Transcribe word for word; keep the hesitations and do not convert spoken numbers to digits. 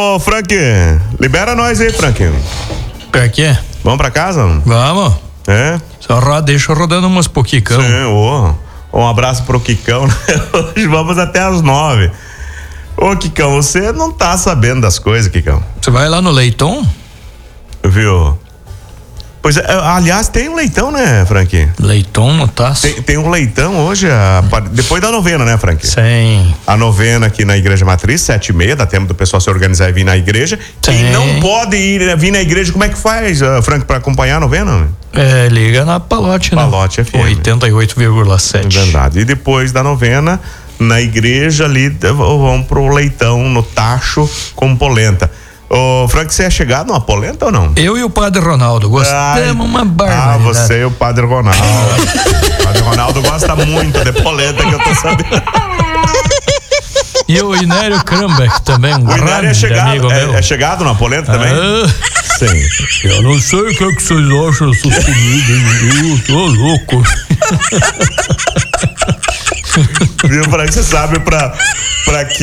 Ô, Frank, libera nós aí, Frank. Pra quê? Vamos pra casa? Vamos. É? Só roda, deixa rodando umas pro Kikão. Sim, ô. Um abraço pro Kikão, né? Hoje vamos até às nove. Ô, Kikão, você não tá sabendo das coisas, Kikão. Você vai lá no Leitão? Viu? Pois é, aliás, tem um leitão, né, Frank? Leitão no taço? Tem, tem um leitão hoje, a, depois da novena, né, Frank? Sim. A novena aqui na Igreja Matriz, sete e meia, dá tempo do pessoal se organizar e vir na igreja. Sim. Quem não pode ir, vir na igreja, como é que faz, uh, Frank, pra acompanhar a novena? É, liga na Palote, né? Palote F M. oitenta e oito vírgula sete. É verdade. E depois da novena, na igreja ali, vão pro leitão, no tacho, com polenta. Ô, Frank, você é chegado numa polenta ou não? Eu e o Padre Ronaldo gostamos uma barbaridade. Ah, você e o Padre Ronaldo. O Padre Ronaldo gosta muito de polenta, que eu tô sabendo. E o Inério Krambeck também, um o grande é chegado, amigo é, meu. É chegado numa polenta também? Ah, sim. Eu não sei o que, é que vocês acham dessas comidas, eu tô louco. Viu, Frank, você sabe pra, pra que